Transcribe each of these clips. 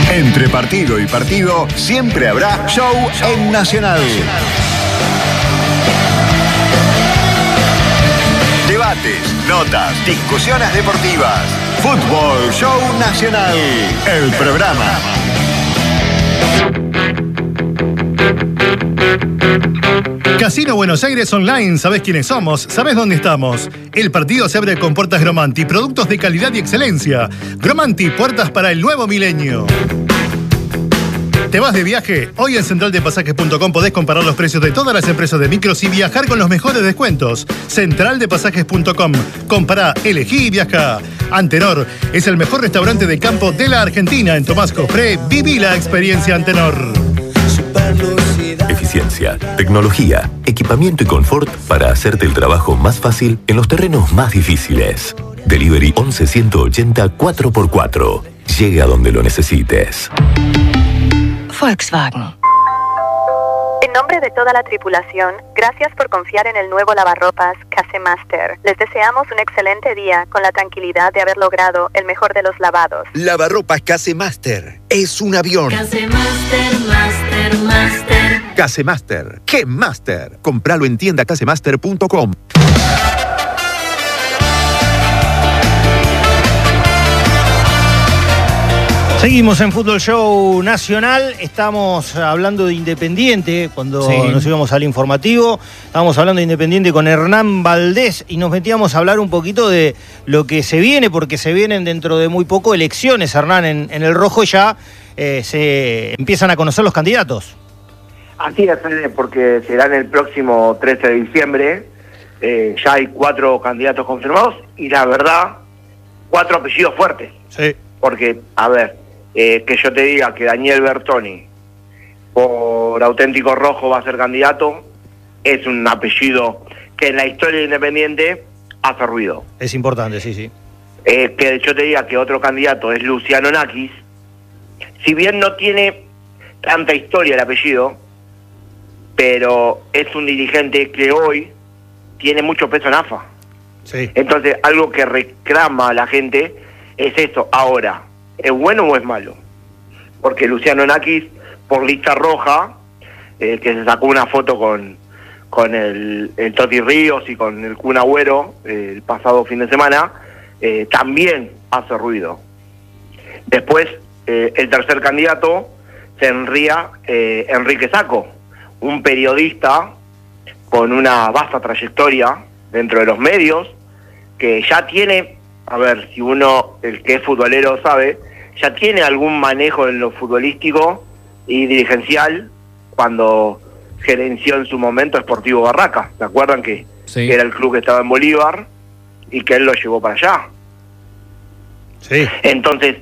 Entre partido y partido siempre habrá show en Nacional. Debates, notas, discusiones deportivas. Fútbol Show Nacional. El programa. Casino Buenos Aires Online, ¿sabés quiénes somos? ¿Sabés dónde estamos? El partido se abre con Puertas Gromanti, productos de calidad y excelencia. Gromanti, puertas para el nuevo milenio. ¿Te vas de viaje? Hoy en centraldepasajes.com podés comparar los precios de todas las empresas de micros y viajar con los mejores descuentos. Centraldepasajes.com. Compará, elegí y viaja. Antenor es el mejor restaurante de campo de la Argentina. En Tomás Cofré, viví la experiencia Antenor. Eficiencia, tecnología, equipamiento y confort para hacerte el trabajo más fácil en los terrenos más difíciles. Delivery 11 180 4x4. Llega donde lo necesites. Volkswagen. En nombre de toda la tripulación, gracias por confiar en el nuevo lavarropas Casemaster. Les deseamos un excelente día con la tranquilidad de haber logrado el mejor de los lavados. Lavarropas Casemaster. Es un avión. Casemaster, Master. Casemaster. ¿Qué Master? Compralo en tiendacasemaster.com. Seguimos en Fútbol Show Nacional, estamos hablando de Independiente, cuando nos íbamos al informativo, estábamos hablando de Independiente con Hernán Valdés y nos metíamos a hablar un poquito de lo que se viene, porque se vienen dentro de muy poco elecciones, Hernán, en el rojo ya se empiezan a conocer los candidatos. Así es, porque será el próximo 13 de diciembre, ya hay 4 candidatos confirmados y la verdad, 4 apellidos fuertes. Sí. Porque, a ver, que yo te diga que Daniel Bertoni por Auténtico Rojo va a ser candidato, es un apellido que en la historia de Independiente hace ruido. Es importante, sí. Que yo te diga que otro candidato es Luciano Nakis, si bien no tiene tanta historia el apellido, pero es un dirigente que hoy tiene mucho peso en AFA. Sí. Entonces, algo que reclama a la gente es eso. Ahora, ¿es bueno o es malo? Porque Luciano Nakis, por lista roja, que se sacó una foto con el Toti Ríos y con el Kun Agüero el pasado fin de semana, también hace ruido. Después, el tercer candidato sería Enrique Sacco, un periodista con una vasta trayectoria dentro de los medios, que ya tiene, a ver, si uno, el que es futbolero sabe, ya tiene algún manejo en lo futbolístico y dirigencial cuando gerenció en su momento Sportivo Barraca. ¿Se acuerdan que era el club que estaba en Bolívar y que él lo llevó para allá? Sí. Entonces,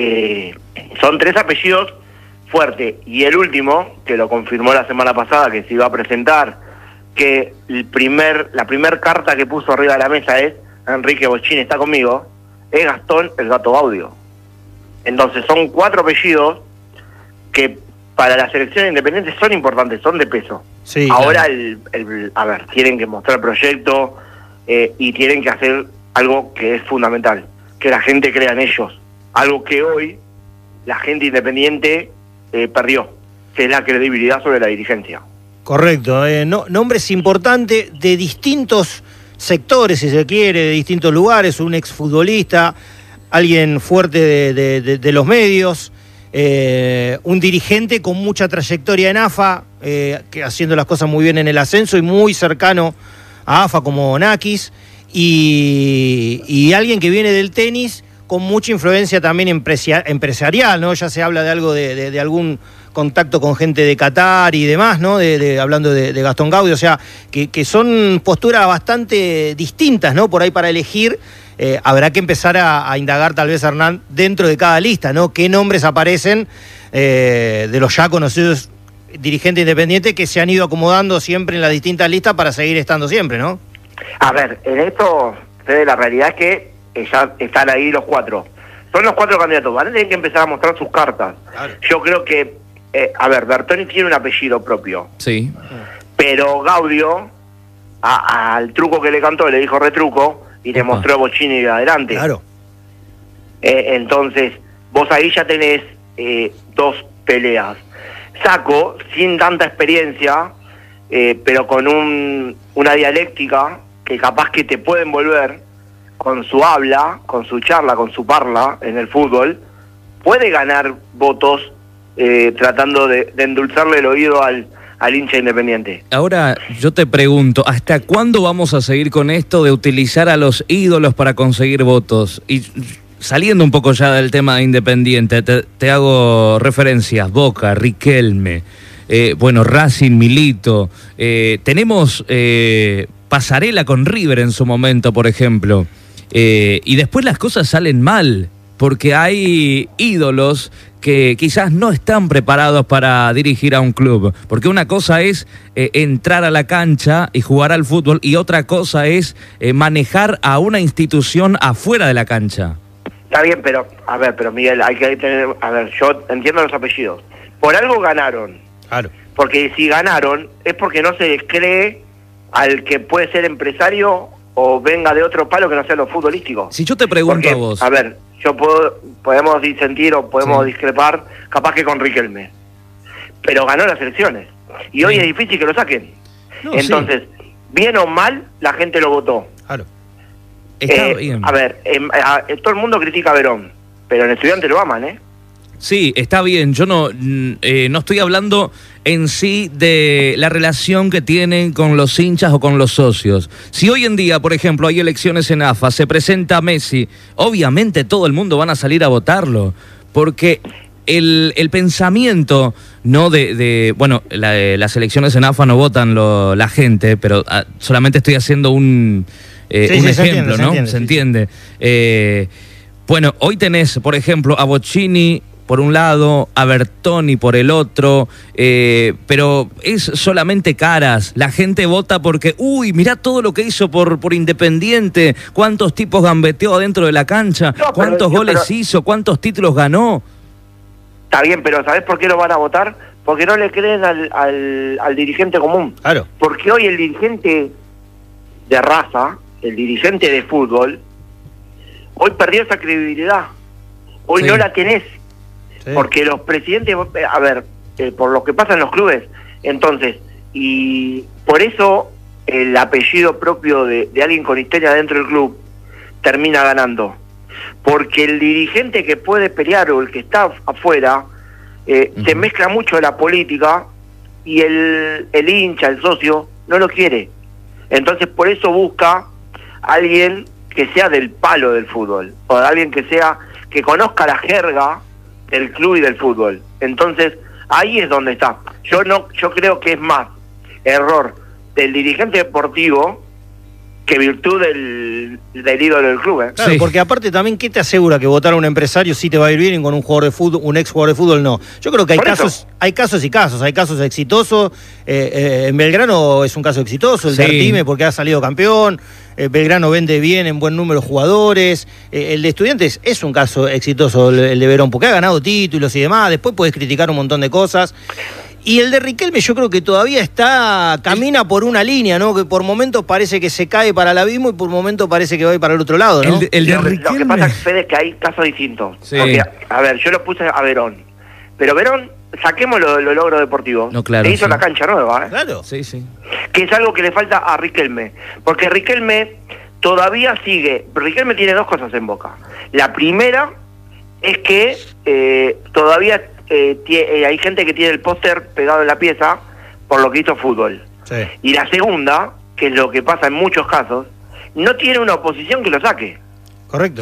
son 3 apellidos fuertes. Y el último, que lo confirmó la semana pasada, que se iba a presentar, que la primer carta que puso arriba de la mesa es Enrique Bochini está conmigo, es Gastón el Gato Gaudio. Entonces son 4 apellidos que para la selección independiente son importantes, son de peso. Sí, ahora, claro. A ver, tienen que mostrar proyecto y tienen que hacer algo que es fundamental, que la gente crea en ellos. Algo que hoy la gente independiente perdió, que es la credibilidad sobre la dirigencia. Correcto, nombres importantes de distintos sectores, si se quiere, de distintos lugares, un exfutbolista, alguien fuerte de los medios, un dirigente con mucha trayectoria en AFA, que haciendo las cosas muy bien en el ascenso y muy cercano a AFA como Nakis, y alguien que viene del tenis con mucha influencia también empresarial, ¿no? Ya se habla de algo de algún contacto con gente de Qatar y demás, ¿no? Hablando de Gastón Gaudio, o sea, que son posturas bastante distintas, ¿no? Por ahí para elegir, habrá que empezar a indagar tal vez, Hernán, dentro de cada lista, ¿no? ¿Qué nombres aparecen de los ya conocidos dirigentes independientes que se han ido acomodando siempre en las distintas listas para seguir estando siempre, ¿no? A ver, en esto, Fede, la realidad es que ya están ahí los 4. Son los 4 candidatos, van a tener que empezar a mostrar sus cartas. Claro. Yo creo que, a ver, Bertoni tiene un apellido propio. Sí. Pero Gaudio, al truco que le cantó, le dijo retruco y le mostró a Bochini de adelante. Claro. Entonces, vos ahí ya tenés 2 peleas. Saco, sin tanta experiencia, pero con una dialéctica que capaz que te puede envolver con su habla, con su charla, con su parla en el fútbol, puede ganar votos tratando de endulzarle el oído al hincha independiente. Ahora yo te pregunto, ¿hasta cuándo vamos a seguir con esto de utilizar a los ídolos para conseguir votos? Y saliendo un poco ya del tema de Independiente, te hago referencias, Boca, Riquelme, Racing, Milito, tenemos pasarela con River en su momento, por ejemplo, y después las cosas salen mal, porque hay ídolos que quizás no están preparados para dirigir a un club, porque una cosa es entrar a la cancha y jugar al fútbol, y otra cosa es manejar a una institución afuera de la cancha. Está bien, pero Miguel, hay que tener, yo entiendo los apellidos. Por algo ganaron. Claro. Porque si ganaron es porque no se les cree al que puede ser empresario o venga de otro palo que no sea lo futbolístico. Si yo te pregunto porque, a vos... podemos disentir o podemos discrepar, capaz que con Riquelme. Pero ganó las elecciones. Y hoy es difícil que lo saquen. No, entonces, bien o mal, la gente lo votó. Claro. Está bien. Todo el mundo critica a Verón, pero en Estudiantes lo aman, ¿eh? Sí, está bien. Yo no estoy hablando en sí de la relación que tienen con los hinchas o con los socios. Si hoy en día, por ejemplo, hay elecciones en AFA, se presenta Messi, obviamente todo el mundo van a salir a votarlo, porque el pensamiento, no las elecciones en AFA no votan la gente, pero solamente estoy haciendo un ejemplo, ¿no? Se entiende. Hoy tenés, por ejemplo, a Bocchini por un lado, a Bertoni por el otro, pero es solamente caras. La gente vota porque, mirá todo lo que hizo por Independiente, cuántos tipos gambeteó adentro de la cancha, cuántos goles hizo, cuántos títulos ganó. Está bien, pero ¿sabés por qué lo van a votar? Porque no le creen al dirigente común. Claro. Porque hoy el dirigente de raza, el dirigente de fútbol, hoy perdió esa credibilidad. Hoy no la tenés. Sí. Porque los presidentes, por lo que pasa en los clubes, entonces, y por eso el apellido propio de alguien con historia dentro del club termina ganando. Porque el dirigente que puede pelear o el que está afuera, se mezcla mucho la política y el hincha, el socio, no lo quiere. Entonces por eso busca a alguien que sea del palo del fútbol, o alguien que conozca la jerga del club y del fútbol. Entonces ahí es donde está. Yo creo que es más error del dirigente deportivo que virtud del ídolo del club, ¿eh? Claro, sí. Porque aparte también, ¿qué te asegura que votar a un empresario sí te va a ir bien y con un jugador de fútbol, un ex jugador de fútbol no? Yo creo que hay casos y casos. Hay casos exitosos. En Belgrano es un caso exitoso, el de Artime, porque ha salido campeón. Belgrano vende bien en buen número de jugadores. El de Estudiantes es un caso exitoso, el de Verón, porque ha ganado títulos y demás. Después puedes criticar un montón de cosas. Y el de Riquelme yo creo que todavía camina por una línea, ¿no? Que por momentos parece que se cae para el abismo y por momentos parece que va a ir para el otro lado, ¿no? Lo que pasa, Fede, es que hay casos distintos. Sí. Porque, yo lo puse a Verón. Pero Verón, saquemos los logros deportivos. No, claro, le hizo la cancha nueva, ¿eh? Claro. Sí, sí. Que es algo que le falta a Riquelme. Porque Riquelme todavía sigue. Riquelme tiene dos cosas en Boca. La primera es que todavía... hay gente que tiene el póster pegado en la pieza por lo que hizo fútbol. Sí. Y la segunda, que es lo que pasa en muchos casos, no tiene una oposición que lo saque. Correcto.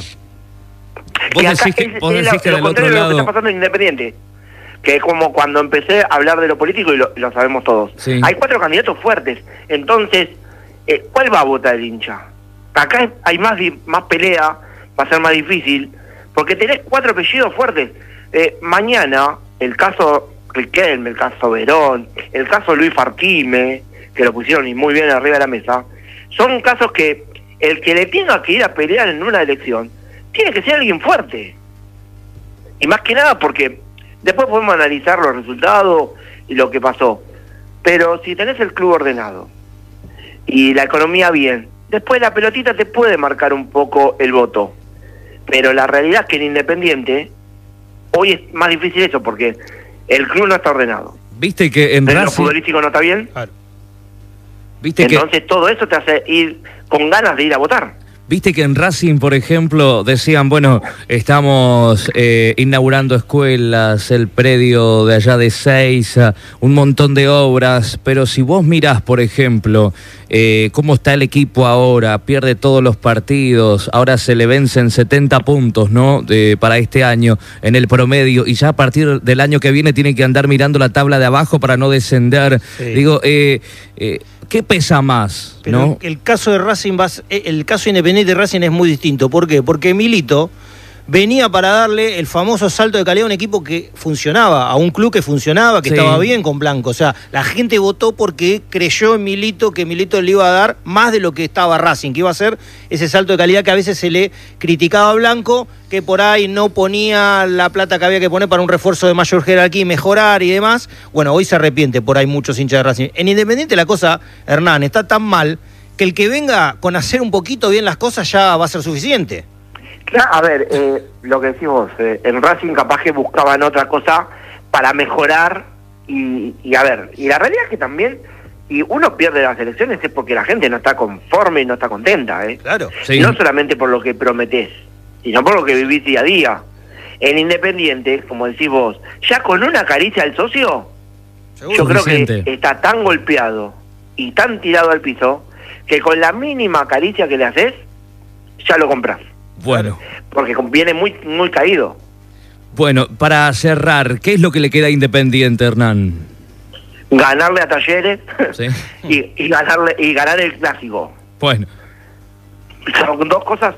Vos decís que del otro lado... lo que está pasando en Independiente, que es como cuando empecé a hablar de lo político y lo sabemos todos. Sí. Hay 4 candidatos fuertes. Entonces, ¿cuál va a votar el hincha? Acá hay más pelea, va a ser más difícil, porque tenés 4 apellidos fuertes. Mañana, el caso Riquelme, el caso Verón, el caso Luis Artime, que lo pusieron muy bien arriba de la mesa, son casos que el que le tenga que ir a pelear en una elección tiene que ser alguien fuerte. Y más que nada porque después podemos analizar los resultados y lo que pasó. Pero si tenés el club ordenado y la economía bien, después la pelotita te puede marcar un poco el voto. Pero la realidad es que en Independiente Hoy es más difícil eso, porque el club no está ordenado. Viste que en Lo Racing... futbolístico no está bien. Claro. Viste Entonces todo eso te hace ir con ganas de ir a votar. Viste que en Racing, por ejemplo, decían, bueno, estamos inaugurando escuelas, el predio de allá de Seiza, un montón de obras, pero si vos mirás, por ejemplo, cómo está el equipo ahora, pierde todos los partidos, ahora se le vencen 70 puntos, ¿no? Para este año en el promedio, y ya a partir del año que viene tiene que andar mirando la tabla de abajo para no descender. Sí. Digo, ¿qué pesa más? Pero ¿no? el caso de Racing, el caso Independiente de Racing es muy distinto. ¿Por qué? Porque Milito venía para darle el famoso salto de calidad a un equipo que funcionaba, a un club que funcionaba, que estaba bien con Blanco. O sea, la gente votó porque creyó en Milito, que Milito le iba a dar más de lo que estaba Racing, que iba a ser ese salto de calidad que a veces se le criticaba a Blanco, que por ahí no ponía la plata que había que poner para un refuerzo de mayor jerarquía y mejorar y demás. Bueno, hoy se arrepiente por ahí muchos hinchas de Racing. En Independiente la cosa, Hernán, está tan mal que el que venga con hacer un poquito bien las cosas ya va a ser suficiente. Claro, a ver, lo que decís vos, en Racing capaz que buscaban otra cosa para mejorar y a ver, y la realidad es que también, y uno pierde las elecciones es porque la gente no está conforme y no está contenta, Claro. Sí. No solamente por lo que prometés, sino por lo que vivís día a día. En Independiente, como decís vos, ya con una caricia al socio, yo creo que está tan golpeado y tan tirado al piso que con la mínima caricia que le haces, ya lo compras. Bueno. Porque viene muy, muy caído. Bueno, para cerrar, ¿qué es lo que le queda a Independiente, Hernán? Ganarle a Talleres, ¿Sí? y ganar el clásico. Bueno. Son dos cosas,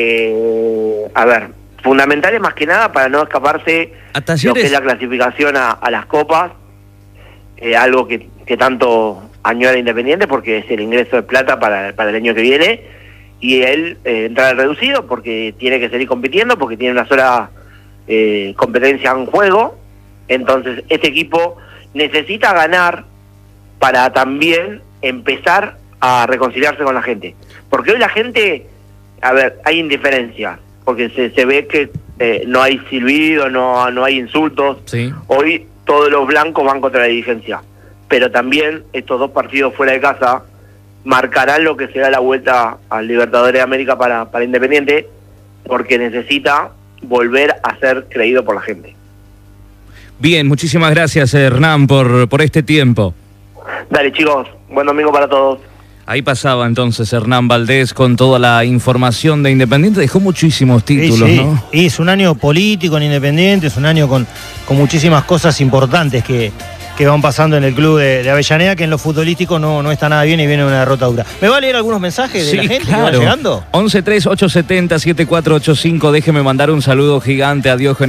a ver, fundamentales más que nada para no escaparse a Talleres, lo que es la clasificación a las copas, algo que tanto añora Independiente porque es el ingreso de plata para el año que viene, y él entrar al reducido porque tiene que seguir compitiendo, porque tiene una sola competencia en juego. Entonces este equipo necesita ganar para también empezar a reconciliarse con la gente, porque hoy la gente, a ver, hay indiferencia, porque se ve que no hay silbido, no hay insultos. Sí. Hoy todos los blancos van contra la dirigencia, pero también estos dos partidos fuera de casa marcarán lo que será la vuelta al Libertadores de América para Independiente, porque necesita volver a ser creído por la gente. Bien, muchísimas gracias, Hernán, por este tiempo. Dale, chicos, buen domingo para todos. Ahí pasaba entonces Hernán Valdés con toda la información de Independiente. Dejó muchísimos títulos, ¿no? Y es un año político en Independiente, es un año con muchísimas cosas importantes que van pasando en el club de Avellaneda, que en lo futbolístico no está nada bien y viene una derrota dura. ¿Me va a leer algunos mensajes de la gente que va llegando? 11-3-870-7485. Déjeme mandar un saludo gigante a Diógenes